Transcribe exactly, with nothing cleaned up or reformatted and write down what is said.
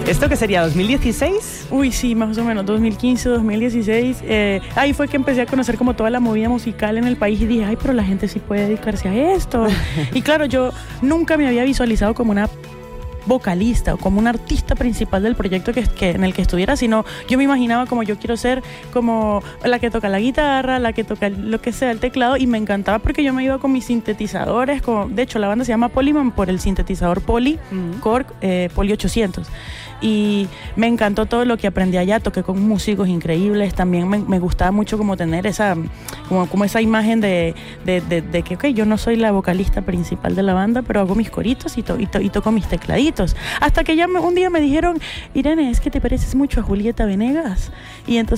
¿Esto qué sería, dos mil dieciséis? Uy, sí, más o menos, dos mil quince, dos mil dieciséis. Eh, ahí fue que empecé a conocer como toda la movida musical en el país y dije, ay, pero la gente sí puede dedicarse a esto. Y claro, yo nunca me había visualizado como una vocalista o como un artista principal del proyecto que, que, en el que estuviera, sino yo me imaginaba como yo quiero ser como la que toca la guitarra, la que toca lo que sea, el teclado, y me encantaba porque yo me iba con mis sintetizadores, con, de hecho la banda se llama Polyman por el sintetizador Poly, uh-huh. Korg, eh, Poly ochocientos, y me encantó todo lo que aprendí allá, toqué con músicos increíbles, también me, me gustaba mucho como tener esa, como, como esa imagen de, de, de, de que, ok, yo no soy la vocalista principal de la banda, pero hago mis coritos y, to, y, to, y toco mis tecladitos. Hasta que ya me, un día me dijeron, Irene, es que te pareces mucho a Julieta Venegas. Y entonces